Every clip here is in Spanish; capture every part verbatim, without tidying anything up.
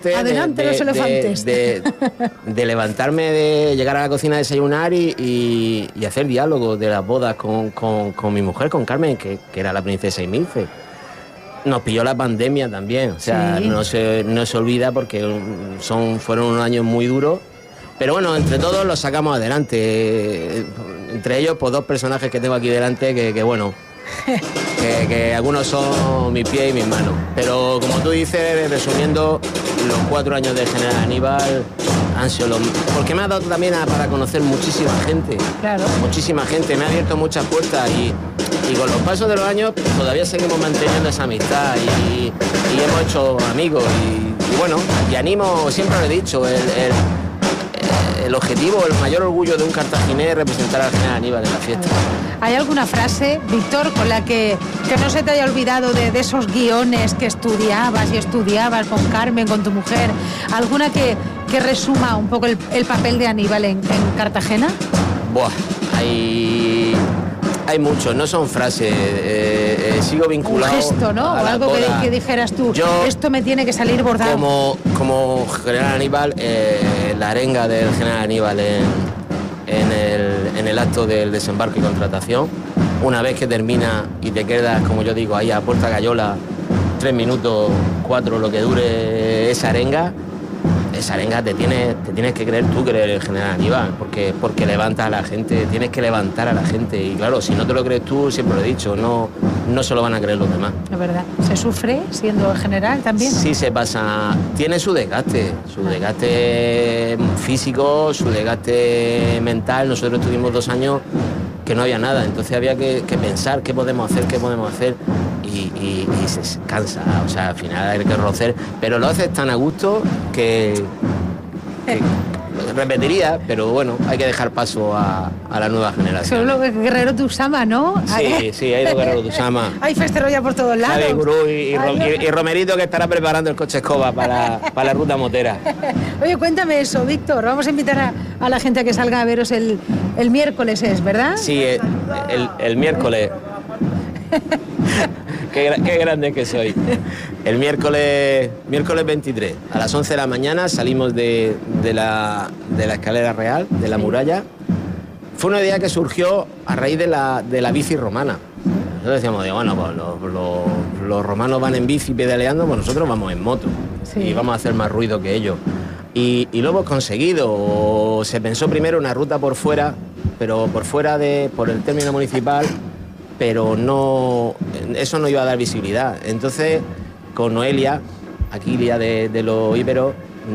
adelante. Adelante de, los elefantes. De, de, de levantarme, de llegar a la cocina a desayunar y, y, y hacer diálogo de las bodas con, con, con mi mujer, con Carmen, que, que era la princesa Imilce. Nos pilló la pandemia también, o sea, sí. no, se, no se olvida porque son, fueron unos años muy duros. Pero bueno, entre todos los sacamos adelante. Entre ellos, pues dos personajes que tengo aquí delante que, que bueno, que, que algunos son mis pies y mis manos. Pero como tú dices, resumiendo, los cuatro años de General Aníbal han sido los... Porque me ha dado también a, para conocer muchísima gente. Claro. Muchísima gente, me ha abierto muchas puertas y, y con los pasos de los años todavía seguimos manteniendo esa amistad y, y hemos hecho amigos. Y, y bueno, y animo, siempre lo he dicho, el... el El objetivo, el mayor orgullo de un cartaginés es representar al General Aníbal en la fiesta. ¿Hay alguna frase, Víctor, con la que, que no se te haya olvidado de, de esos guiones que estudiabas y estudiabas con Carmen, con tu mujer? ¿Alguna que, que resuma un poco el, el papel de Aníbal en, en Cartagena? Buah, hay... Hay muchos, no son frases, eh, eh, sigo vinculado. Un gesto, ¿no? O algo que, que dijeras tú, yo, esto me tiene que salir bordado. Como, como General Aníbal, eh, la arenga del General Aníbal en, en, el, en el acto del desembarco y contratación, una vez que termina y te quedas, como yo digo, ahí a puerta gallola, tres minutos, cuatro, lo que dure esa arenga, esa arenga te tienes, te tienes que creer tú que eres el General Aníbal, porque, porque levanta a la gente, tienes que levantar a la gente. Y claro, si no te lo crees tú, siempre lo he dicho, no, no se lo van a creer los demás. Es verdad. ¿Se sufre siendo el general también? Sí, se pasa. Tiene su desgaste, su desgaste físico, su desgaste mental. Nosotros tuvimos dos años que no había nada, entonces había que, que pensar qué podemos hacer, qué podemos hacer. Y, y, y se cansa, o sea, al final hay que rocer, pero lo haces tan a gusto que, que repetiría, pero bueno, hay que dejar paso a, a la nueva generación. Solo Guerrero de Usama, ¿no? Sí, sí, ha ido Guerrero de Usama. Hay festero ya por todos lados. Hay Gurú y, y, y, y Romerito que estará preparando el coche escoba para, para la ruta motera. Oye, cuéntame eso, Víctor, vamos a invitar a, a la gente a que salga a veros el, el miércoles, ¿es verdad? Sí, el, el, el miércoles. qué, qué grande que soy. El miércoles miércoles veintitrés a las once de la mañana salimos de, de, la, de la escalera real, de la muralla. Fue una idea que surgió a raíz de la, de la bici romana. Nosotros decíamos, bueno, pues los, los, los romanos van en bici pedaleando, pues nosotros vamos en moto. Sí. Y vamos a hacer más ruido que ellos. Y, y lo hemos conseguido. Se pensó primero una ruta por fuera, pero por fuera de, por el término municipal, pero no, eso no iba a dar visibilidad. Entonces, con Noelia, Aquilia de, de los íberos,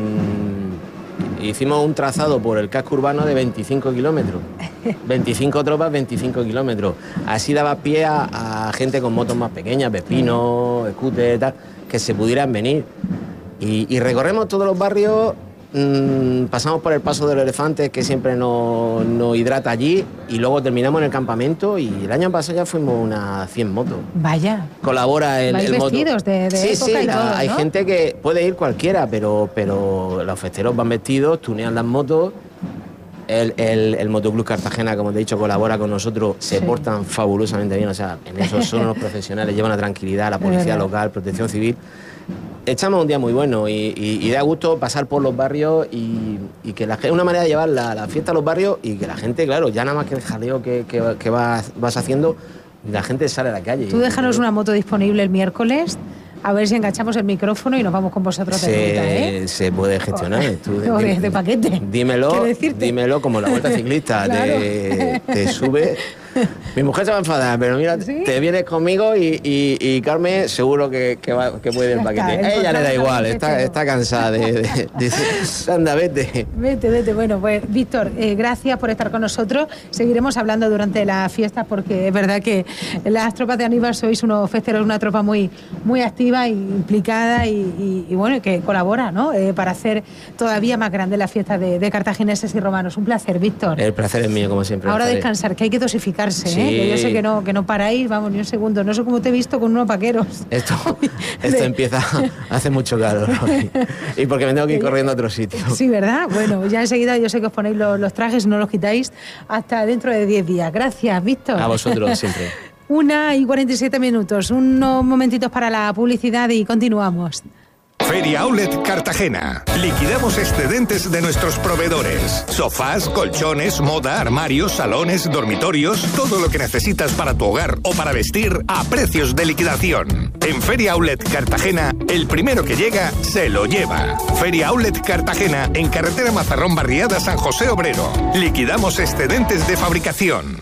mmm, hicimos un trazado por el casco urbano de veinticinco kilómetros. veinticinco tropas, veinticinco kilómetros. Así daba pie a, a gente con motos más pequeñas, Vespino, Scooter, tal, que se pudieran venir. Y, y recorremos todos los barrios. Mm, pasamos por el Paso de los Elefantes, que siempre nos, nos hidrata allí, y luego terminamos en el campamento, y el año pasado ya fuimos unas cien motos. Vaya. Colabora el, el moto. Vestidos de, de sí, época sí, y la, todo, ¿no? Hay gente que puede ir cualquiera, pero, pero los festeros van vestidos, tunean las motos. El, el, el Motoclub Cartagena, como te he dicho, colabora con nosotros, se sí. portan fabulosamente bien, o sea, en eso son unos profesionales, llevan la tranquilidad, la policía local, protección civil. Echamos un día muy bueno y, y, y da gusto pasar por los barrios y, y que la gente, una manera de llevar la, la fiesta a los barrios y que la gente, claro, ya nada más que el jaleo que, que, que vas, vas haciendo, la gente sale a la calle. Tú déjanos una moto disponible el miércoles, a ver si enganchamos el micrófono y nos vamos con vosotros de se, ruta, ¿eh? Se puede gestionar. Tú, no, de, de paquete. Dímelo, dímelo como la Vuelta Ciclista, claro. te, te sube... Mi mujer se va a enfadar, pero mira, ¿sí? Te vienes conmigo y, y, y Carmen seguro que, que, va, que puede ir el paquete. A ella le da igual, está, está cansada de, de, de, de... Anda, vete. Vete, vete. Bueno, pues Víctor, eh, gracias por estar con nosotros. Seguiremos hablando durante las fiestas porque es verdad que las tropas de Aníbal sois unos festeros, una tropa muy, muy activa e implicada y, y, y bueno, que colabora, ¿no? Eh, para hacer todavía más grande la fiesta de, de cartagineses y romanos. Un placer, Víctor. El placer es mío, como siempre. Ahora descansar, que hay que dosificar. Sí. ¿eh? Que yo sé que no, que no paráis, vamos, ni un segundo. No sé cómo te he visto con unos vaqueros. Esto, esto empieza, hace mucho calor hoy. Y porque me tengo que ir corriendo a otro sitio. Sí, ¿verdad? Bueno, ya enseguida yo sé que os ponéis los, los trajes, no los quitáis hasta dentro de diez días. Gracias, Víctor. A vosotros siempre. Una y cuarenta y siete minutos, unos momentitos para la publicidad y continuamos. Feria Outlet Cartagena. Liquidamos excedentes de nuestros proveedores. Sofás, colchones, moda, armarios, salones, dormitorios, todo lo que necesitas para tu hogar o para vestir a precios de liquidación. En Feria Outlet Cartagena, el primero que llega se lo lleva. Feria Outlet Cartagena, en carretera Mazarrón Barriada San José Obrero. Liquidamos excedentes de fabricación.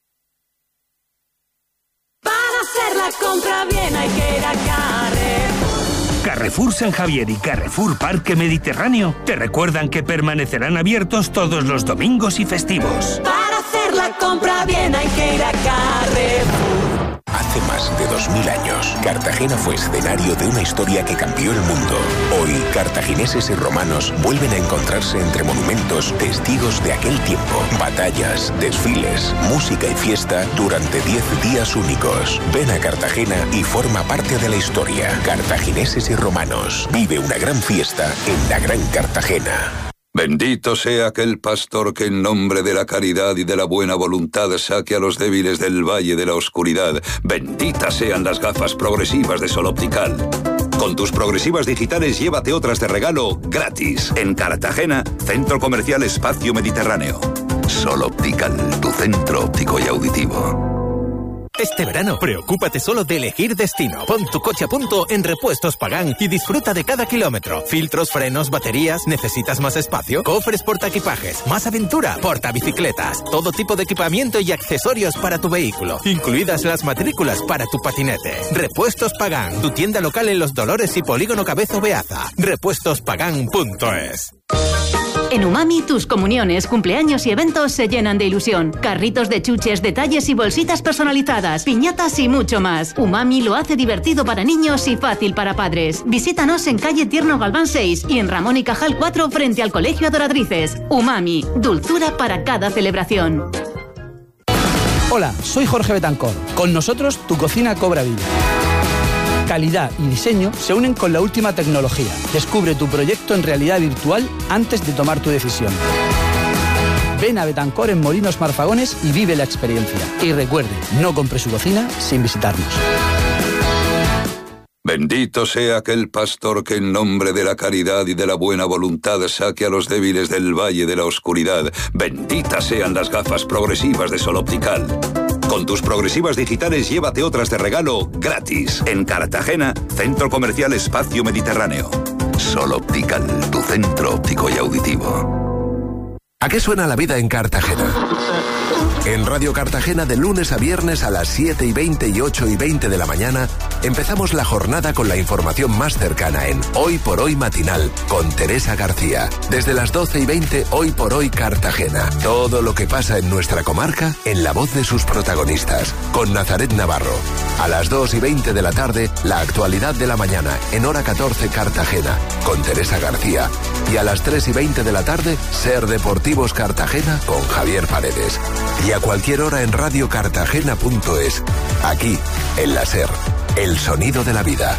Para hacer la compra bien hay que ir a Carrefour. Carrefour San Javier y Carrefour Parque Mediterráneo te recuerdan que permanecerán abiertos todos los domingos y festivos. Para hacer la compra bien hay que ir a Carrefour. Hace más de dos mil años, Cartagena fue escenario de una historia que cambió el mundo. Hoy, cartagineses y romanos vuelven a encontrarse entre monumentos, testigos de aquel tiempo. Batallas, desfiles, música y fiesta durante diez días únicos. Ven a Cartagena y forma parte de la historia. Cartagineses y romanos. Vive una gran fiesta en la Gran Cartagena. Bendito sea aquel pastor que en nombre de la caridad y de la buena voluntad saque a los débiles del valle de la oscuridad. Benditas sean las gafas progresivas de Sol Optical. Con tus progresivas digitales llévate otras de regalo gratis. En Cartagena, Centro Comercial Espacio Mediterráneo. Sol Optical, tu centro óptico y auditivo. Este verano, preocúpate solo de elegir destino. Pon tu coche a punto en Repuestos Pagán y disfruta de cada kilómetro. Filtros, frenos, baterías. ¿Necesitas más espacio? Cofres portaequipajes, más aventura, portabicicletas, todo tipo de equipamiento y accesorios para tu vehículo, incluidas las matrículas para tu patinete. Repuestos Pagán, tu tienda local en Los Dolores y Polígono Cabezo Beaza. repuestos pagán punto es. En Umami, tus comuniones, cumpleaños y eventos se llenan de ilusión. Carritos de chuches, detalles y bolsitas personalizadas, piñatas y mucho más. Umami lo hace divertido para niños y fácil para padres. Visítanos en calle Tierno Galván seis y en Ramón y Cajal cuatro frente al Colegio Adoradrices. Umami, dulzura para cada celebración. Hola, soy Jorge Betancor. Con nosotros tu cocina cobra vida. Calidad y diseño se unen con la última tecnología. Descubre tu proyecto en realidad virtual antes de tomar tu decisión. Ven a Betancor en Molinos Marfagones y vive la experiencia. Y recuerde, no compre su cocina sin visitarnos. Bendito sea aquel pastor que en nombre de la caridad y de la buena voluntad saque a los débiles del valle de la oscuridad. Benditas sean las gafas progresivas de Sol Optical. Con tus progresivas digitales llévate otras de regalo gratis. En Cartagena, Centro Comercial Espacio Mediterráneo. Sol Optical, tu centro óptico y auditivo. ¿A qué suena la vida en Cartagena? En Radio Cartagena, de lunes a viernes a las siete y veinte y ocho y veinte de la mañana, empezamos la jornada con la información más cercana en Hoy por Hoy Matinal, con Teresa García. Desde las doce y veinte, Hoy por Hoy Cartagena. Todo lo que pasa en nuestra comarca, en la voz de sus protagonistas, con Nazaret Navarro. A las dos y veinte de la tarde, la actualidad de la mañana, en hora catorce Cartagena, con Teresa García. Y a las tres y veinte de la tarde, Ser Deportivos Cartagena, con Javier Paredes. Y a cualquier hora en radio cartagena punto es. Aquí, en la Ser, el sonido de la vida.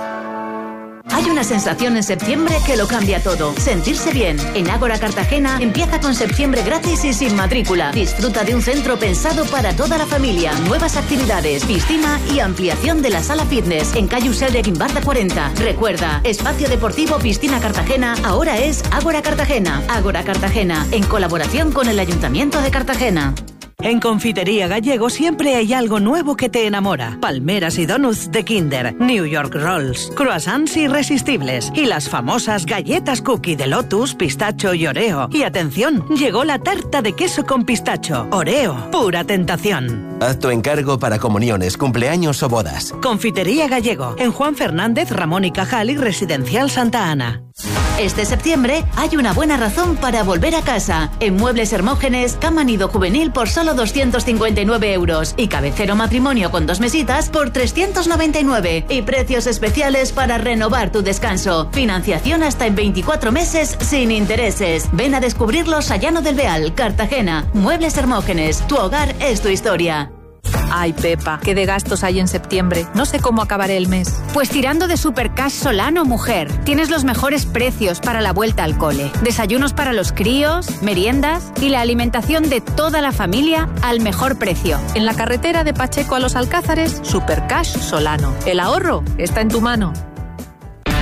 Hay una sensación en septiembre que lo cambia todo. Sentirse bien. En Ágora Cartagena empieza con septiembre gratis y sin matrícula. Disfruta de un centro pensado para toda la familia. Nuevas actividades, piscina y ampliación de la sala fitness en calle Usel de Guimbarda cuarenta. Recuerda, Espacio Deportivo Piscina Cartagena ahora es Ágora Cartagena. Ágora Cartagena, en colaboración con el Ayuntamiento de Cartagena. En Confitería Gallego siempre hay algo nuevo que te enamora. Palmeras y donuts de Kinder, New York Rolls, croissants irresistibles y las famosas galletas cookie de Lotus, pistacho y Oreo. Y atención, llegó la tarta de queso con pistacho. Oreo, pura tentación. Haz tu encargo para comuniones, cumpleaños o bodas. Confitería Gallego, en Juan Fernández, Ramón y Cajal y Residencial Santa Ana. Este septiembre hay una buena razón para volver a casa. En Muebles Hermógenes, cama nido juvenil por solo doscientos cincuenta y nueve euros y cabecero matrimonio con dos mesitas por trescientos noventa y nueve. Y precios especiales para renovar tu descanso. Financiación hasta en veinticuatro meses sin intereses. Ven a descubrirlos a Llano del Beal, Cartagena. Muebles Hermógenes, tu hogar es tu historia. Ay, Pepa, qué de gastos hay en septiembre. No sé cómo acabaré el mes. Pues tirando de Supercash Solano, mujer. Tienes los mejores precios para la vuelta al cole. Desayunos para los críos, meriendas y la alimentación de toda la familia al mejor precio. En la carretera de Pacheco a Los Alcázares, Supercash Solano. El ahorro está en tu mano.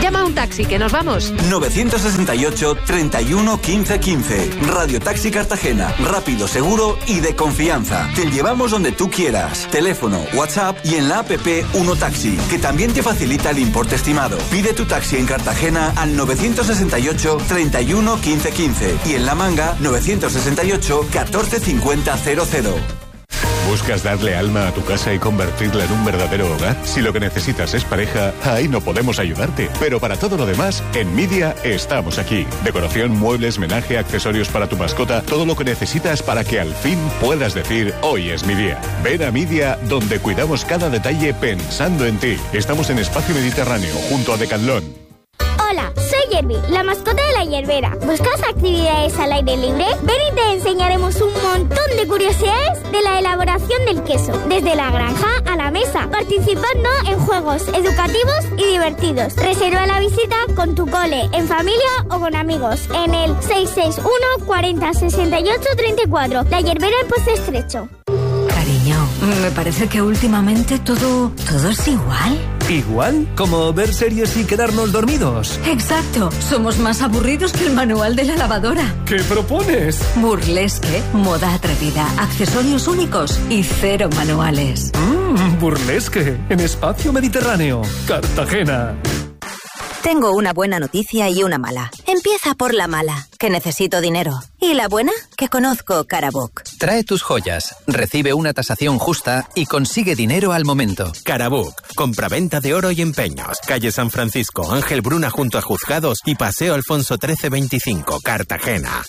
Llama a un taxi, que nos vamos. nueve seis ocho, treinta y uno, quince, quince. Radio Taxi Cartagena. Rápido, seguro y de confianza. Te llevamos donde tú quieras. Teléfono, WhatsApp y en la app Uno Taxi, que también te facilita el importe estimado. Pide tu taxi en Cartagena al nueve seis ocho, treinta y uno, quince, quince y en La Manga nueve seis ocho, catorce, cincuenta, cero cero. ¿Buscas darle alma a tu casa y convertirla en un verdadero hogar? Si lo que necesitas es pareja, ahí no podemos ayudarte. Pero para todo lo demás, en Media estamos aquí. Decoración, muebles, menaje, accesorios para tu mascota, todo lo que necesitas para que al fin puedas decir, hoy es mi día. Ven a Media, donde cuidamos cada detalle pensando en ti. Estamos en Espacio Mediterráneo, junto a Decathlon. Hola, soy Yerby, la mascota de la hierbera. ¿Buscas actividades al aire libre? Ven y te enseñaremos un montón de curiosidades de la elaboración del queso, desde la granja a la mesa, participando en juegos educativos y divertidos. Reserva la visita con tu cole, en familia o con amigos, en el seis seis uno, cuarenta, sesenta y ocho, treinta y cuatro. La Hierbera en Pozo Estrecho. Cariño, me parece que últimamente todo, todo es igual. ¿Igual? ¿Como ver series y quedarnos dormidos? Exacto. Somos más aburridos que el manual de la lavadora. ¿Qué propones? Burlesque, moda atrevida, accesorios únicos y cero manuales. Mmm, burlesque, en Espacio Mediterráneo, Cartagena. Tengo una buena noticia y una mala. Empieza por la mala, que necesito dinero. Y la buena, que conozco Caraboc. Trae tus joyas, recibe una tasación justa y consigue dinero al momento. Caraboc, compraventa de oro y empeños. Calle San Francisco, Ángel Bruna junto a Juzgados y Paseo Alfonso trece veinticinco, Cartagena.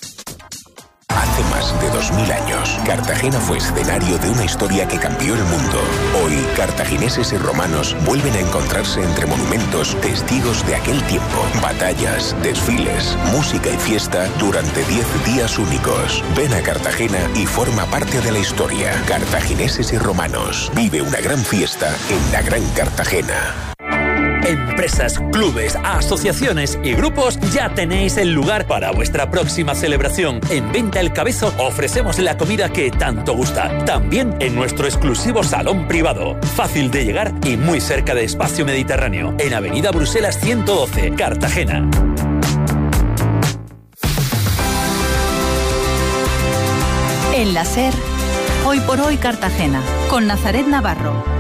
Hace más de dos mil años, Cartagena fue escenario de una historia que cambió el mundo. Hoy, cartagineses y romanos vuelven a encontrarse entre monumentos, testigos de aquel tiempo. Batallas, desfiles, música y fiesta durante diez días únicos. Ven a Cartagena y forma parte de la historia. Cartagineses y romanos. Vive una gran fiesta en la Gran Cartagena. Empresas, clubes, asociaciones y grupos, ya tenéis el lugar para vuestra próxima celebración. En Venta El Cabezo ofrecemos la comida que tanto gusta. También en nuestro exclusivo salón privado. Fácil de llegar y muy cerca de Espacio Mediterráneo. En Avenida Bruselas ciento doce, Cartagena. En la SER, Hoy por Hoy Cartagena, con Nazaret Navarro.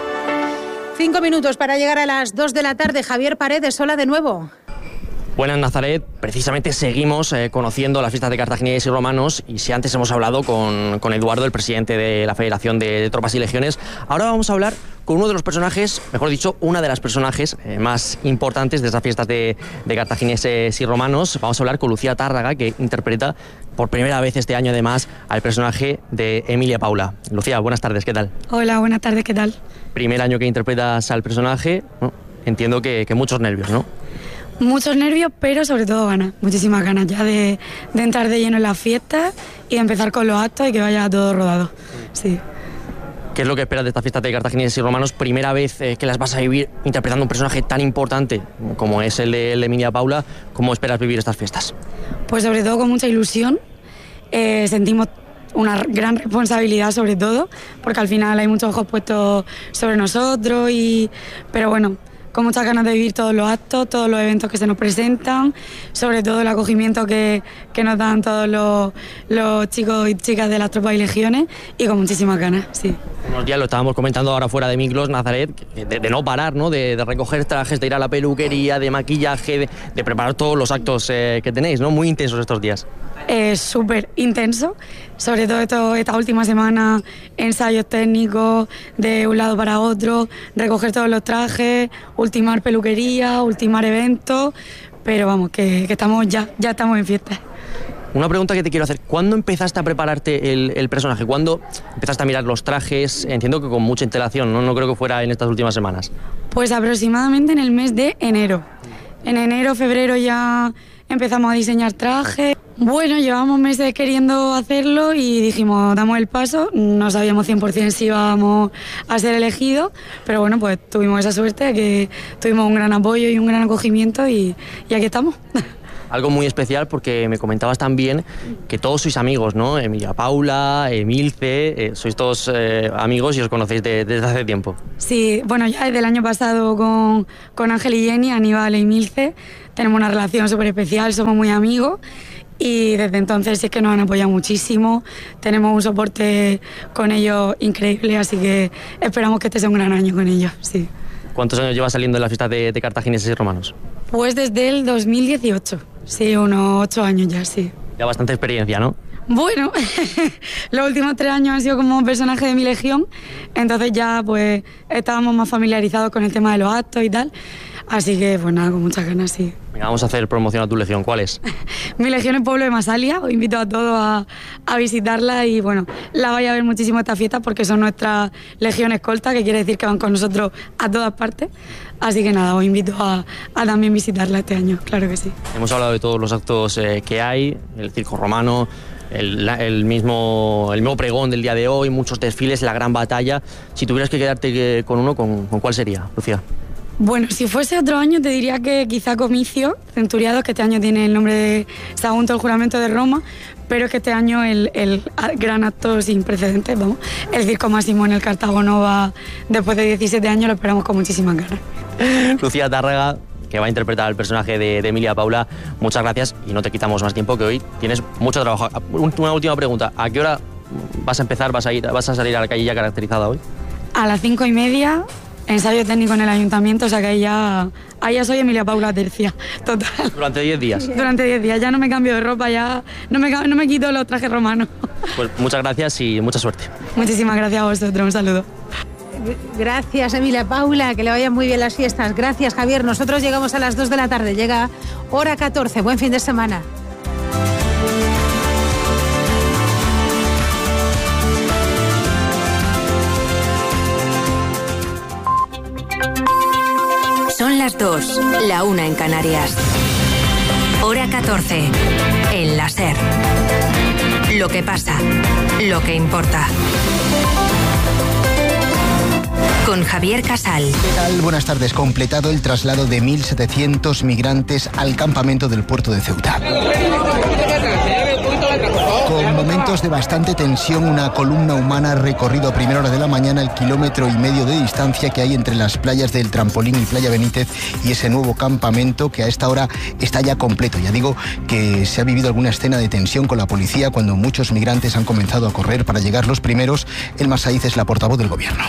Cinco minutos para llegar a las dos de la tarde. Javier Paredes, hola de nuevo. Buenas, Nazaret. Precisamente seguimos eh, conociendo las fiestas de cartagineses y romanos, y si antes hemos hablado con, con Eduardo, el presidente de la Federación de, de Tropas y Legiones, ahora vamos a hablar con uno de los personajes, mejor dicho, una de las personajes eh, más importantes de esas fiestas de, de cartagineses y romanos. Vamos a hablar con Lucía Tárraga, que interpreta por primera vez este año además al personaje de Emilia Paula. Lucía, buenas tardes, ¿qué tal? Hola, buenas tardes, ¿qué tal? Primer año que interpretas al personaje, ¿no? Entiendo que, que muchos nervios, ¿no? Muchos nervios, pero sobre todo ganas, muchísimas ganas ya de, de entrar de lleno en las fiestas y de empezar con los actos y que vaya todo rodado. Sí. ¿Qué es lo que esperas de estas fiestas de cartagineses y romanos? Primera vez eh, que las vas a vivir interpretando un personaje tan importante como es el de, el de Emilia Paula. ¿Cómo esperas vivir estas fiestas? Pues sobre todo con mucha ilusión. Eh, sentimos una gran responsabilidad sobre todo, porque al final hay muchos ojos puestos sobre nosotros, y pero bueno, con muchas ganas de vivir todos los actos, todos los eventos que se nos presentan, sobre todo el acogimiento que, que nos dan todos los, los chicos y chicas de las tropas y legiones, y con muchísimas ganas, sí. Unos días lo estábamos comentando ahora fuera de micros, Nazaret, de, de no parar, ¿no? De, de recoger trajes, de ir a la peluquería, de maquillaje, de, de preparar todos los actos eh, que tenéis, ¿no? Muy intensos estos días. Es súper intenso, sobre todo esto, esta última semana, ensayos técnicos de un lado para otro, recoger todos los trajes, ultimar peluquería, ultimar eventos, pero vamos, que, que estamos ya, ya estamos en fiesta. Una pregunta que te quiero hacer, ¿cuándo empezaste a prepararte el, el personaje? ¿Cuándo empezaste a mirar los trajes? Entiendo que con mucha antelación, ¿no? No creo que fuera en estas últimas semanas. Pues aproximadamente en el mes de enero. En enero, febrero ya empezamos a diseñar trajes. Bueno, llevamos meses queriendo hacerlo y dijimos, damos el paso. No sabíamos cien por ciento si íbamos a ser elegidos, pero bueno, pues tuvimos esa suerte de que tuvimos un gran apoyo y un gran acogimiento, y, y aquí estamos. Algo muy especial porque me comentabas también que todos sois amigos, ¿no? Emilia Paula, Emilce, eh, sois todos eh, amigos y os conocéis de, desde hace tiempo. Sí, bueno, ya desde el año pasado con, con Ángel y Jenny, Aníbal e Emilce, tenemos una relación súper especial, somos muy amigos y desde entonces es que nos han apoyado muchísimo, tenemos un soporte con ellos increíble, así que esperamos que este sea un gran año con ellos, sí. ¿Cuántos años llevas saliendo en las fiestas de, de cartagineses y romanos? Pues desde el dos mil dieciocho, sí, unos ocho años ya, sí. Ya bastante experiencia, ¿no? Bueno, los últimos tres años han sido como personaje de mi legión, entonces ya pues estábamos más familiarizados con el tema de los actos y tal, así que pues nada, con muchas ganas, sí. Venga, vamos a hacer promoción a tu legión, ¿cuál es? Mi legión es Pueblo de Masalia, os invito a todos a, a visitarla y bueno, la vais a ver muchísimo esta fiesta porque son nuestra legión escolta, que quiere decir que van con nosotros a todas partes, así que nada, os invito a, a también visitarla este año, claro que sí. Hemos hablado de todos los actos eh, que hay, el circo romano, El, el, mismo, el mismo pregón del día de hoy, muchos desfiles, la gran batalla. Si tuvieras que quedarte con uno, ¿con, con cuál sería, Lucía? Bueno, si fuese otro año te diría que quizá Comicio, Centuriados, que este año tiene el nombre de Sagunto, el juramento de Roma, pero es que este año el, el gran acto sin precedentes, vamos, el Circo Máximo en el Cartago Nova, después de diecisiete años, lo esperamos con muchísimas ganas. Lucía Tárrega, que va a interpretar el personaje de, de Emilia Paula, muchas gracias y no te quitamos más tiempo, que hoy tienes mucho trabajo. Una última pregunta, ¿a qué hora vas a empezar, vas a ir, vas a salir a la calle ya caracterizada hoy? A las cinco y media, ensayo técnico en el ayuntamiento, o sea que ahí ya, ahí ya soy Emilia Paula Tercia, total. ¿Durante diez días? Durante diez días, ya no me cambio de ropa, ya no me, no me quito los trajes romanos. Pues muchas gracias y mucha suerte. Muchísimas gracias a vosotros, un saludo. Gracias, Emilia Paula, que le vayan muy bien las fiestas. Gracias, Javier. Nosotros llegamos a las dos de la tarde, llega hora catorce. Buen fin de semana. Son las dos, la una en Canarias. Hora catorce, en la SER. Lo que pasa, lo que importa. Con Javier Casal. ¿Qué tal? Buenas tardes. Completado el traslado de mil setecientos migrantes al campamento del puerto de Ceuta. Con momentos de bastante tensión, una columna humana ha recorrido a primera hora de la mañana el kilómetro y medio de distancia que hay entre las playas del Trampolín y Playa Benítez y ese nuevo campamento que a esta hora está ya completo. Ya digo que se ha vivido alguna escena de tensión con la policía cuando muchos migrantes han comenzado a correr para llegar los primeros. Elma Saiz es la portavoz del gobierno.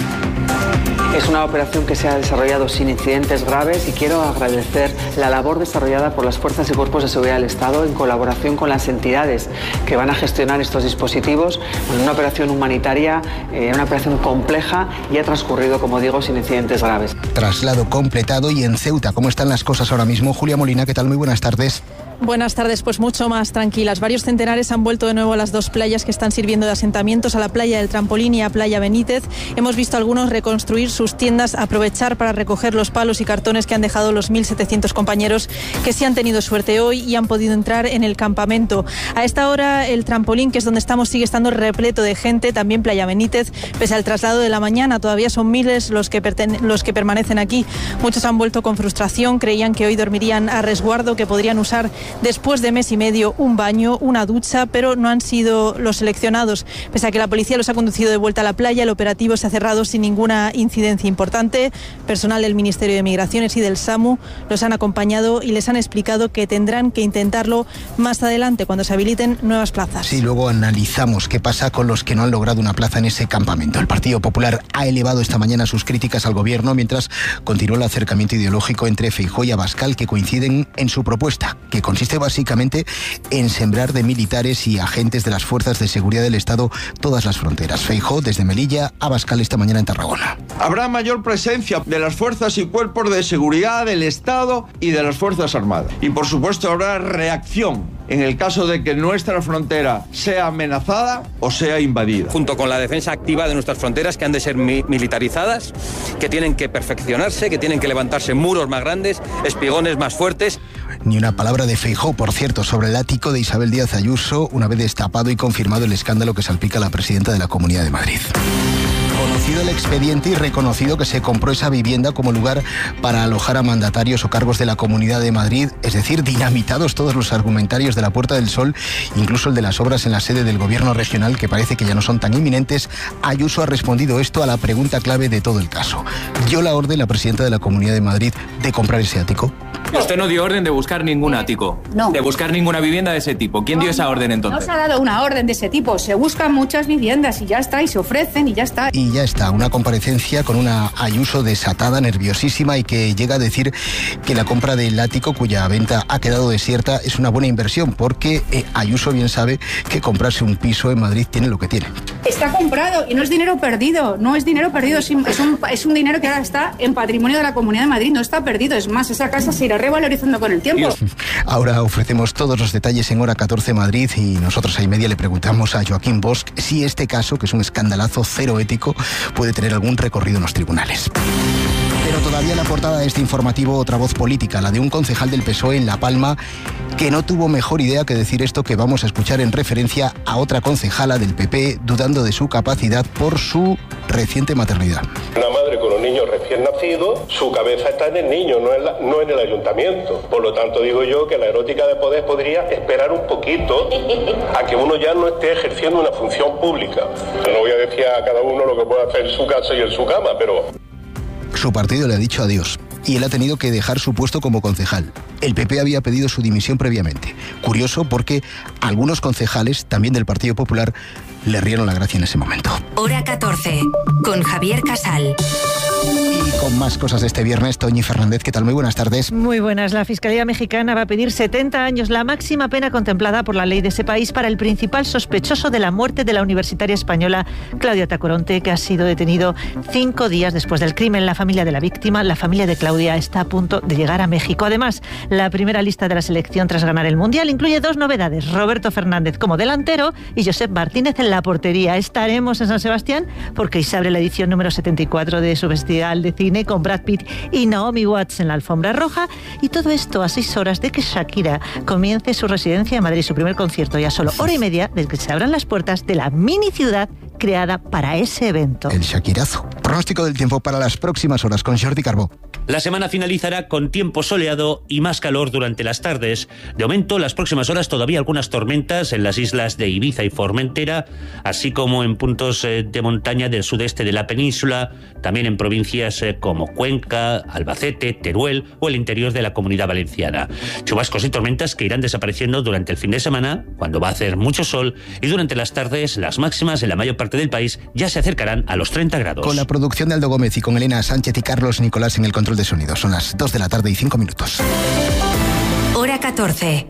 Es una operación que se ha desarrollado sin incidentes graves y quiero agradecer la labor desarrollada por las fuerzas y cuerpos de seguridad del Estado en colaboración con las entidades que van a gestionar estos dispositivos. Bueno, una operación humanitaria, eh, una operación compleja y ha transcurrido, como digo, sin incidentes graves. Traslado completado. Y en Ceuta, ¿cómo están las cosas ahora mismo? Julia Molina, ¿qué tal? Muy buenas tardes. Buenas tardes, pues mucho más tranquilas. Varios centenares han vuelto de nuevo a las dos playas que están sirviendo de asentamientos, a la playa del Trampolín y a Playa Benítez. Hemos visto a algunos reconstruir sus tiendas, aprovechar para recoger los palos y cartones que han dejado los mil setecientos compañeros que sí han tenido suerte hoy y han podido entrar en el campamento. A esta hora el Trampolín, que es donde estamos, sigue estando repleto de gente, también Playa Benítez, pese al traslado de la mañana. Todavía son miles los que, perten- los que permanecen aquí. Muchos han vuelto con frustración, creían que hoy dormirían a resguardo, que podrían usar después de mes y medio un baño, una ducha, pero no han sido los seleccionados. Pese a que la policía los ha conducido de vuelta a la playa, el operativo se ha cerrado sin ninguna incidencia importante. Personal del Ministerio de Migraciones y del SAMU los han acompañado y les han explicado que tendrán que intentarlo más adelante cuando se habiliten nuevas plazas. Sí, luego analizamos qué pasa con los que no han logrado una plaza en ese campamento. El Partido Popular ha elevado esta mañana sus críticas al gobierno mientras continúa el acercamiento ideológico entre Feijóo y Abascal, que coinciden en su propuesta, que consiste básicamente básicamente en sembrar de militares y agentes de las fuerzas de seguridad del Estado todas las fronteras. Feijóo desde Melilla, Abascal esta mañana en Tarragona. Habrá mayor presencia de las fuerzas y cuerpos de seguridad del Estado y de las Fuerzas Armadas. Y por supuesto habrá reacción en el caso de que nuestra frontera sea amenazada o sea invadida. Junto con la defensa activa de nuestras fronteras, que han de ser mi- militarizadas, que tienen que perfeccionarse, que tienen que levantarse muros más grandes, espigones más fuertes. Ni una palabra de Feijóo, por cierto, sobre el ático de Isabel Díaz Ayuso, una vez destapado y confirmado el escándalo que salpica a la presidenta de la Comunidad de Madrid. establecido el expediente y reconocido que se compró esa vivienda como lugar para alojar a mandatarios o cargos de la Comunidad de Madrid, es decir, dinamitados todos los argumentarios de la Puerta del Sol, incluso el de las obras en la sede del Gobierno regional, que parece que ya no son tan inminentes. Ayuso ha respondido esto a la pregunta clave de todo el caso. ¿Dio la orden la presidenta de la Comunidad de Madrid de comprar ese ático? Usted no dio orden de buscar ningún ático, no. de buscar ninguna vivienda de ese tipo. ¿Quién no, dio esa no, orden entonces? No se ha dado una orden de ese tipo, se buscan muchas viviendas y ya está, y se ofrecen y ya está. Y ya está, una comparecencia con una Ayuso desatada, nerviosísima, y que llega a decir que la compra del ático, cuya venta ha quedado desierta, es una buena inversión, porque eh, Ayuso bien sabe que comprarse un piso en Madrid tiene lo que tiene. Está comprado y no es dinero perdido, no es dinero perdido, es un, es un dinero que ahora está en patrimonio de la Comunidad de Madrid, no está perdido, es más, esa casa se irá revalorizando con el tiempo. Ahora ofrecemos todos los detalles en Hora catorce Madrid, y nosotros a y media le preguntamos a Joaquín Bosch si este caso, que es un escandalazo cero ético, puede tener algún recorrido en los tribunales. Pero todavía en la portada de este informativo otra voz política, la de un concejal del P S O E en La Palma, que no tuvo mejor idea que decir esto que vamos a escuchar en referencia a otra concejala del P P, dudando de su capacidad por su reciente maternidad. Una madre con un niño recién nacido, su cabeza está en el niño, no en, la, no en el ayuntamiento. Por lo tanto, digo yo que la erótica de poder podría esperar un poquito a que uno ya no esté ejerciendo una función pública. No voy a decir a cada uno lo que puede hacer en su casa y en su cama, pero... Su partido le ha dicho adiós y él ha tenido que dejar su puesto como concejal. El P P había pedido su dimisión previamente. Curioso, porque algunos concejales, también del Partido Popular, le rieron la gracia en ese momento. Hora catorce, con Javier Casal. Y con más cosas de este viernes, Toñi Fernández, ¿qué tal? Muy buenas tardes. Muy buenas. La Fiscalía Mexicana va a pedir setenta años, la máxima pena contemplada por la ley de ese país, para el principal sospechoso de la muerte de la universitaria española Claudia Tacoronte, que ha sido detenido cinco días después del crimen. La familia de la víctima, la familia de Claudia, está a punto de llegar a México. Además, la primera lista de la selección tras ganar el Mundial incluye dos novedades: Roberto Fernández como delantero y Josep Martínez en la portería. Estaremos en San Sebastián porque se abre la edición número setenta y cuatro de su Festival de Cine, con Brad Pitt y Naomi Watts en la alfombra roja, y todo esto a seis horas de que Shakira comience su residencia en Madrid, su primer concierto, y a solo hora y media de que se abran las puertas de la mini ciudad creada para ese evento. El Shakirazo. Pronóstico del tiempo para las próximas horas con Jordi Carbó. La semana finalizará con tiempo soleado y más calor durante las tardes. De momento, las próximas horas todavía algunas tormentas en las islas de Ibiza y Formentera, así como en puntos de montaña del sudeste de la península, también en provincias como Cuenca, Albacete, Teruel o el interior de la Comunidad Valenciana. Chubascos y tormentas que irán desapareciendo durante el fin de semana, cuando va a hacer mucho sol, y durante las tardes las máximas en la mayor parte del país ya se acercarán a los treinta grados. Con la producción de Aldo Gómez y con Elena Sánchez y Carlos Nicolás en el control de sonido. Son las dos de la tarde y cinco minutos. Hora catorce.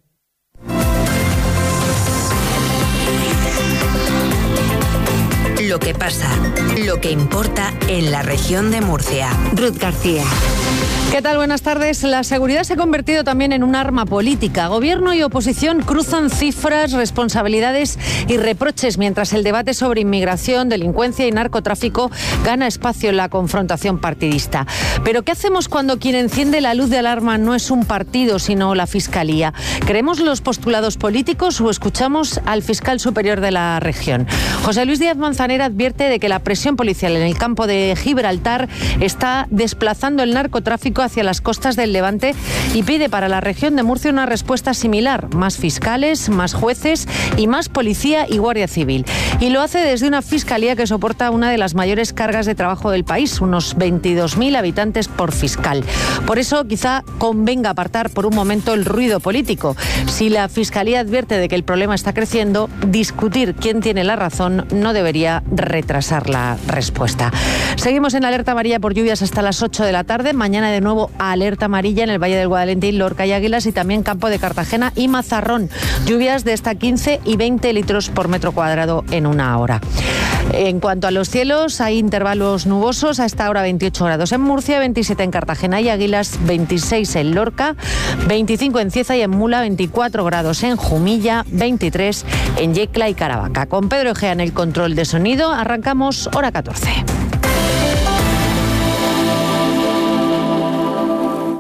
Lo que pasa, lo que importa en la región de Murcia. Ruth García. ¿Qué tal? Buenas tardes. La seguridad se ha convertido también en un arma política. Gobierno y oposición cruzan cifras, responsabilidades y reproches, mientras el debate sobre inmigración, delincuencia y narcotráfico gana espacio en la confrontación partidista. Pero ¿qué hacemos cuando quien enciende la luz de alarma no es un partido, sino la Fiscalía? ¿Creemos los postulados políticos o escuchamos al fiscal superior de la región? José Luis Díaz Manzanera advierte de que la presión policial en el campo de Gibraltar está desplazando el narcotráfico hacia las costas del Levante y pide para la región de Murcia una respuesta similar: más fiscales, más jueces y más policía y guardia civil. Y lo hace desde una fiscalía que soporta una de las mayores cargas de trabajo del país, unos veintidós mil habitantes por fiscal. Por eso quizá convenga apartar por un momento el ruido político. Si la fiscalía advierte de que el problema está creciendo, discutir quién tiene la razón no debería retrasar la respuesta. Seguimos en alerta amarilla por lluvias hasta las ocho de la tarde. Mañana de nuevo alerta amarilla en el Valle del Guadalentín, Lorca y Águilas, y también Campo de Cartagena y Mazarrón. Lluvias de hasta quince y veinte litros por metro cuadrado en una hora. En cuanto a los cielos, hay intervalos nubosos. A esta hora veintiocho grados en Murcia, veintisiete en Cartagena y Águilas, veintiséis en Lorca, veinticinco en Cieza y en Mula, veinticuatro grados en Jumilla, veintitrés en Yecla y Caravaca. Con Pedro Egea en el control de sonido, arrancamos Hora catorce.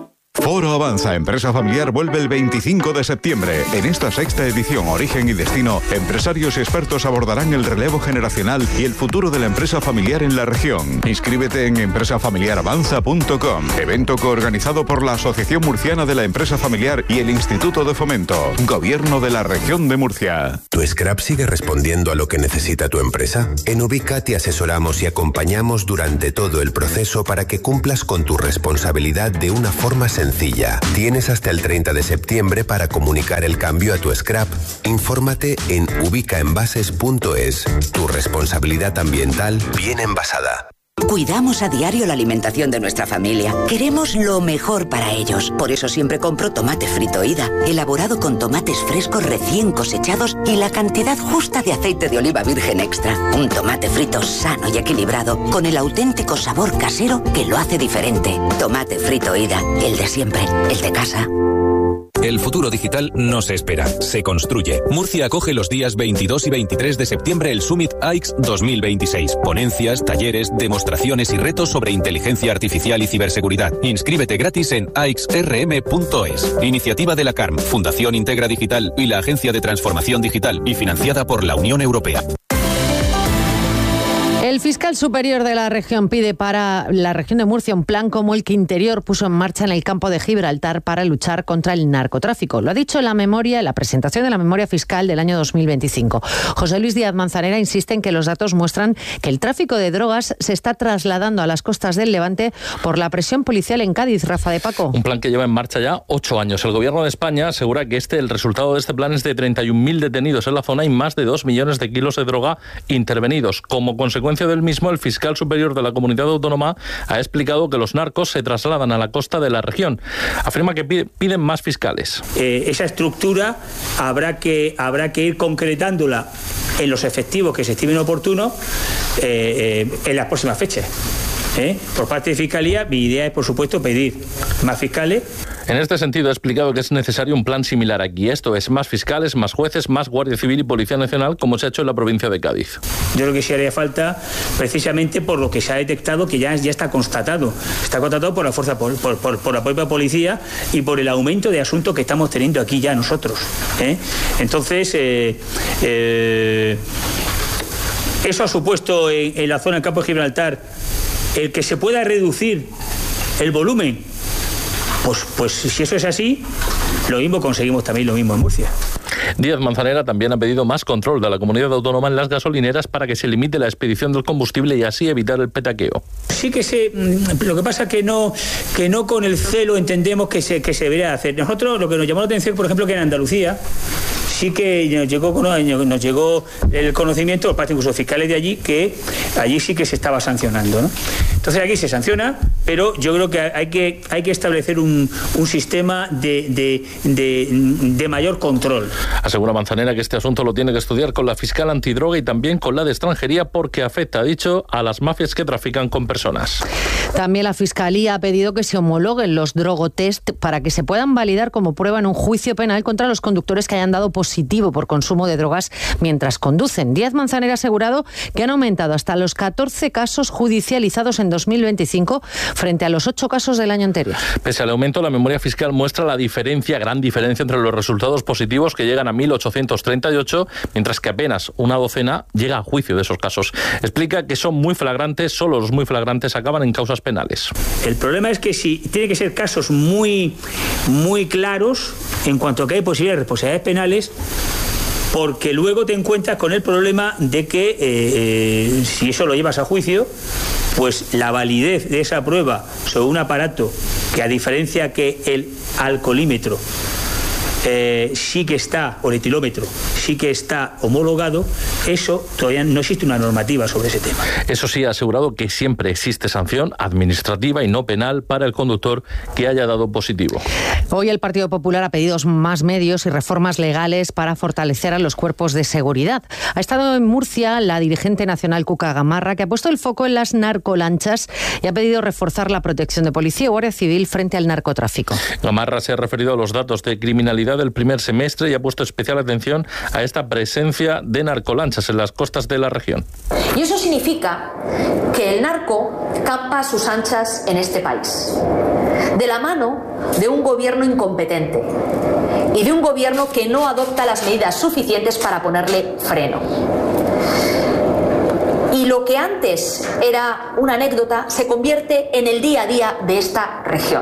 Foro Avanza Empresa Familiar vuelve el veinticinco de septiembre. En esta sexta edición Origen y Destino, empresarios y expertos abordarán el relevo generacional y el futuro de la empresa familiar en la región. Inscríbete en empresa familiar avanza punto com. Evento coorganizado por la Asociación Murciana de la Empresa Familiar y el Instituto de Fomento. Gobierno de la Región de Murcia. ¿Tu scrap sigue respondiendo a lo que necesita tu empresa? En Ubica te asesoramos y acompañamos durante todo el proceso para que cumplas con tu responsabilidad de una forma sencilla. Tienes hasta el treinta de septiembre para comunicar el cambio a tu scrap. Infórmate en ubicaenvases punto es. Tu responsabilidad ambiental bien envasada. Cuidamos a diario la alimentación de nuestra familia. Queremos lo mejor para ellos. Por eso siempre compro tomate frito Ida, elaborado con tomates frescos recién cosechados y la cantidad justa de aceite de oliva virgen extra. Un tomate frito sano y equilibrado, con el auténtico sabor casero que lo hace diferente. Tomate frito Ida, el de siempre, el de casa. El futuro digital no se espera, se construye. Murcia acoge los días veintidós y veintitrés de septiembre el Summit A I X dos mil veintiséis. Ponencias, talleres, demostraciones y retos sobre inteligencia artificial y ciberseguridad. Inscríbete gratis en a x r m punto es. Iniciativa de la CARM, Fundación Integra Digital y la Agencia de Transformación Digital y financiada por la Unión Europea. El fiscal superior de la región pide para la región de Murcia un plan como el que Interior puso en marcha en el campo de Gibraltar para luchar contra el narcotráfico. Lo ha dicho en la memoria, en la presentación de la memoria fiscal del año dos mil veinticinco. José Luis Díaz Manzanera insiste en que los datos muestran que el tráfico de drogas se está trasladando a las costas del Levante por la presión policial en Cádiz. Rafa de Paco. Un plan que lleva en marcha ya ocho años. El gobierno de España asegura que este, el resultado de este plan es de treinta y un mil detenidos en la zona y más de dos millones de kilos de droga intervenidos. Como consecuencia del mismo, el fiscal superior de la comunidad autónoma ha explicado que los narcos se trasladan a la costa de la región. Afirma que pide, piden más fiscales. Eh, esa estructura habrá que, habrá que ir concretándola en los efectivos que se estimen oportunos eh, eh, en las próximas fechas. ¿Eh? Por parte de Fiscalía, mi idea es, por supuesto, pedir más fiscales. En este sentido, ha explicado que es necesario un plan similar aquí. Esto es más fiscales, más jueces, más Guardia Civil y Policía Nacional, como se ha hecho en la provincia de Cádiz. Yo creo que sí haría falta, precisamente por lo que se ha detectado, que ya, ya está constatado. Está constatado por la fuerza, por, por, por, por la propia policía y por el aumento de asuntos que estamos teniendo aquí ya nosotros. ¿eh? Entonces, eh, eh, eso ha supuesto en, en la zona del campo de Gibraltar el que se pueda reducir el volumen. Pues, pues si eso es así, lo mismo conseguimos también lo mismo en Murcia. Díaz Manzanera también ha pedido más control de la comunidad autónoma en las gasolineras para que se limite la expedición del combustible y así evitar el petaqueo. Sí que se, lo que pasa es que no, que no con el celo entendemos que se, que se debería hacer. Nosotros lo que nos llamó la atención, por ejemplo, que en Andalucía sí que nos llegó, nos llegó el conocimiento, por parte incluso de fiscales de allí, que allí sí que se estaba sancionando, ¿no? Entonces aquí se sanciona, pero yo creo que hay que, hay que establecer un, un sistema de, de, de, de mayor control. Asegura Manzanera que este asunto lo tiene que estudiar con la fiscal antidroga y también con la de extranjería porque afecta, ha dicho, a las mafias que trafican con personas. También la Fiscalía ha pedido que se homologuen los drogotest para que se puedan validar como prueba en un juicio penal contra los conductores que hayan dado positivo por consumo de drogas mientras conducen. Díaz Manzanera ha asegurado que han aumentado hasta los catorce casos judicializados en dos mil veinticinco frente a los ocho casos del año anterior. Pese al aumento, la memoria fiscal muestra la diferencia, gran diferencia entre los resultados positivos que llegan a mil ochocientos treinta y ocho, mientras que apenas una docena llega a juicio de esos casos. Explica que son muy flagrantes, solo los muy flagrantes acaban en causas penales. El problema es que si tiene que ser casos muy, muy claros en cuanto a que hay posibilidades de responsabilidades penales, porque luego te encuentras con el problema de que eh, eh, si eso lo llevas a juicio, pues la validez de esa prueba sobre un aparato que, a diferencia que el alcoholímetro, Eh, sí que está, o el etilómetro, sí que está homologado, eso todavía no existe una normativa sobre ese tema. Eso sí, ha asegurado que siempre existe sanción administrativa y no penal para el conductor que haya dado positivo. Hoy el Partido Popular ha pedido más medios y reformas legales para fortalecer a los cuerpos de seguridad. Ha estado en Murcia la dirigente nacional Cuca Gamarra, que ha puesto el foco en las narcolanchas y ha pedido reforzar la protección de policía y guardia civil frente al narcotráfico. Gamarra se ha referido a los datos de criminalidad del primer semestre y ha puesto especial atención a esta presencia de narcolanchas en las costas de la región. Y eso significa que el narco campa a sus anchas en este país, de la mano de un gobierno incompetente y de un gobierno que no adopta las medidas suficientes para ponerle freno. Y lo que antes era una anécdota se convierte en el día a día de esta región.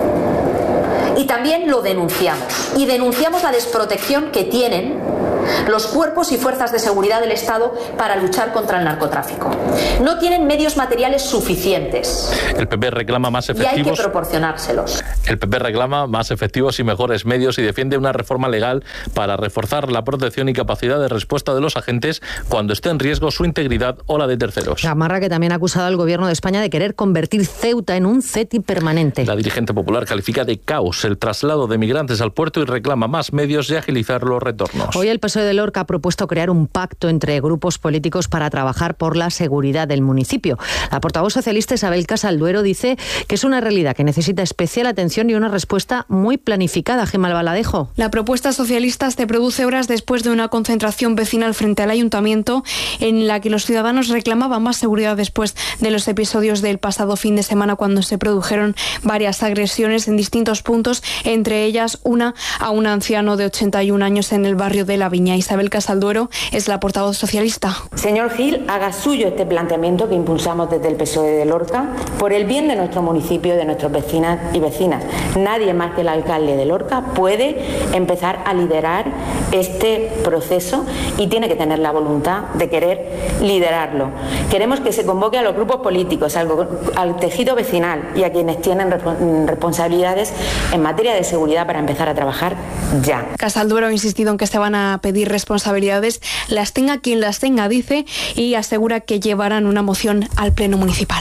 Y también lo denunciamos. Y denunciamos la desprotección que tienen los cuerpos y fuerzas de seguridad del Estado para luchar contra el narcotráfico. No tienen medios materiales suficientes. El P P reclama más Y hay que efectivos. proporcionárselos. El P P reclama más efectivos y mejores medios y defiende una reforma legal para reforzar la protección y capacidad de respuesta de los agentes cuando esté en riesgo su integridad o la de terceros. Gamarra, que también ha acusado al gobierno de España de querer convertir Ceuta en un CETI permanente. La dirigente popular califica de caos el traslado de migrantes al puerto y reclama más medios y agilizar los retornos. Hoy el P S O E de Lorca ha propuesto crear un pacto entre grupos políticos para trabajar por la seguridad del municipio. La portavoz socialista Isabel Casalduero dice que es una realidad que necesita especial atención y una respuesta muy planificada. Gemma Albaladejo. La propuesta socialista se produce horas después de una concentración vecinal frente al ayuntamiento en la que los ciudadanos reclamaban más seguridad después de los episodios del pasado fin de semana, cuando se produjeron varias agresiones en distintos puntos, entre ellas una a un anciano de ochenta y un años en el barrio de La Viña. Isabel Casalduero es la portavoz socialista. Señor Gil, haga suyo este planteamiento que impulsamos desde el P S O E de Lorca por el bien de nuestro municipio y de nuestras vecinas y vecinas. Nadie más que el alcalde de Lorca puede empezar a liderar este proceso y tiene que tener la voluntad de querer liderarlo. Queremos que se convoque a los grupos políticos, al, al tejido vecinal y a quienes tienen responsabilidades en materia de seguridad para empezar a trabajar ya. Casalduero ha insistido en que se van a pedir responsabilidades, las tenga quien las tenga, dice, y asegura que llevarán una moción al Pleno Municipal.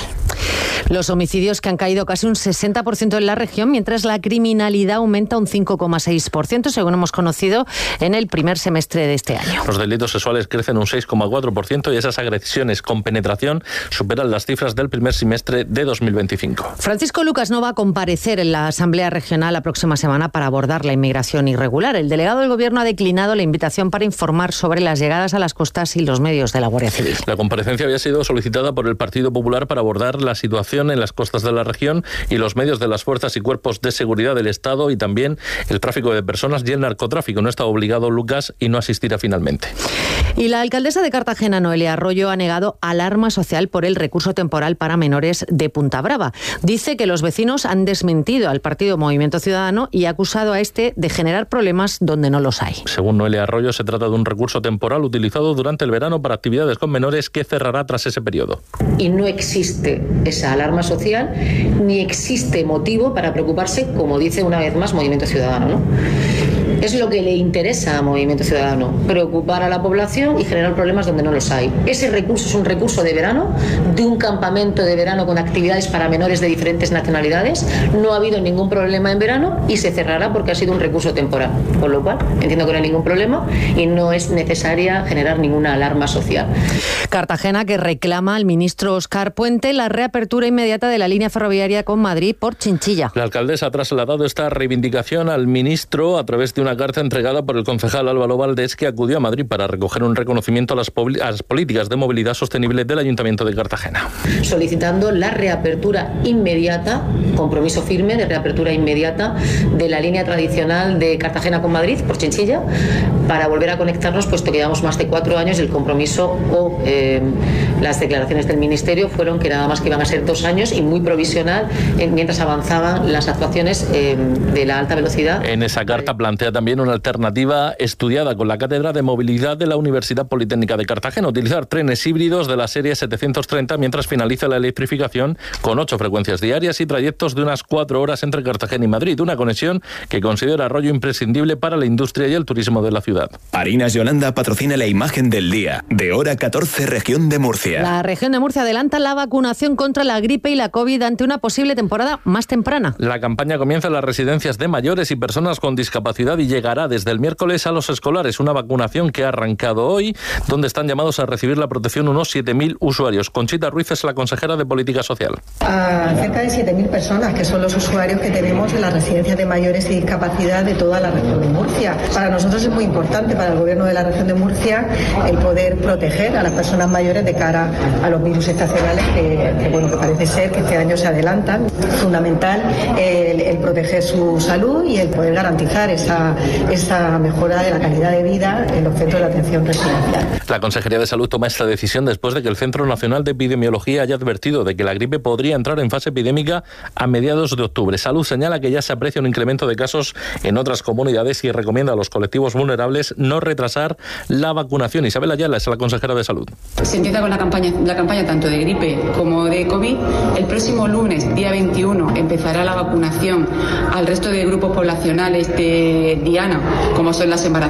Los homicidios que han caído casi un sesenta por ciento en la región, mientras la criminalidad aumenta un cinco coma seis por ciento, según hemos conocido en el primer semestre de este año. Los delitos sexuales crecen un seis coma cuatro por ciento y esas agresiones con penetración superan las cifras del primer semestre de dos mil veinticinco. Francisco Lucas no va a comparecer en la Asamblea Regional la próxima semana para abordar la inmigración irregular. El delegado del Gobierno ha declinado la invitación para informar sobre las llegadas a las costas y los medios de la Guardia Civil. La comparecencia había sido solicitada por el Partido Popular para abordar la situación en las costas de la región y los medios de las fuerzas y cuerpos de seguridad del Estado, y también el tráfico de personas y el narcotráfico. No estaba obligado Lucas y no asistirá finalmente. Y la alcaldesa de Cartagena, Noelia Arroyo, ha negado alarma social por el recurso temporal para menores de Punta Brava. Dice que los vecinos han desmentido al partido Movimiento Ciudadano y ha acusado a este de generar problemas donde no los hay. Según Noelia Arroyo, se trata de un recurso temporal utilizado durante el verano para actividades con menores que cerrará tras ese periodo. Y no existe esa alarma social, ni existe motivo para preocuparse, como dice una vez más Movimiento Ciudadano, ¿no? Es lo que le interesa a Movimiento Ciudadano, preocupar a la población y generar problemas donde no los hay. Ese recurso es un recurso de verano, de un campamento de verano con actividades para menores de diferentes nacionalidades. No ha habido ningún problema en verano y se cerrará porque ha sido un recurso temporal. Con lo cual, entiendo que no hay ningún problema y no es necesaria generar ninguna alarma social. Cartagena, que reclama al ministro Óscar Puente la reapertura inmediata de la línea ferroviaria con Madrid por Chinchilla. La alcaldesa ha trasladado esta reivindicación al ministro a través de una carta entregada por el concejal Álvaro Valdés, que acudió a Madrid para recoger un reconocimiento a las, a las políticas de movilidad sostenible del Ayuntamiento de Cartagena. Solicitando la reapertura inmediata, compromiso firme de reapertura inmediata de la línea tradicional de Cartagena con Madrid por Chinchilla, para volver a conectarnos, puesto que llevamos más de cuatro años. El compromiso o eh, las declaraciones del Ministerio fueron que nada más que iban a ser dos años y muy provisional eh, mientras avanzaban las actuaciones eh, de la alta velocidad. En esa carta plantea también una alternativa estudiada con la Cátedra de Movilidad de la Universidad Politécnica de Cartagena: utilizar trenes híbridos de la serie setecientos treinta mientras finaliza la electrificación, con ocho frecuencias diarias y trayectos de unas cuatro horas entre Cartagena y Madrid, una conexión que considera Arroyo imprescindible para la industria y el turismo de la ciudad. Harinas Yolanda patrocina la imagen del día, de hora catorce, región de Murcia. La región de Murcia adelanta la vacunación contra la gripe y la COVID ante una posible temporada más temprana. La campaña comienza en las residencias de mayores y personas con discapacidad y llegará desde el miércoles a los escolares, una vacunación que ha arrancado hoy, donde están llamados a recibir la protección unos siete mil usuarios. Conchita Ruiz es la consejera de Política Social. A cerca de siete mil personas, que son los usuarios que tenemos en las residencias de mayores y discapacidad de toda la región de Murcia. Para nosotros es muy importante, para el Gobierno de la región de Murcia, el poder proteger a las personas mayores de cara a los virus estacionales que, que, bueno, que parece ser que este año se adelantan. Es fundamental el, el proteger su salud y el poder garantizar esa, esa mejora de la calidad de vida en los centros de atención residencial. La Consejería de Salud toma esta decisión después de que el Centro Nacional de Epidemiología haya advertido de que la gripe podría entrar en fase epidémica a mediados de octubre. Salud señala que ya se aprecia un incremento de casos en otras comunidades y recomienda a los colectivos vulnerables no retrasar la vacunación. Isabel Ayala es la consejera de Salud. Se empieza con la campaña, la campaña tanto de gripe como de COVID. El próximo lunes, día veintiuno, empezará la vacunación al resto de grupos poblacionales de diana, como son las embarazadas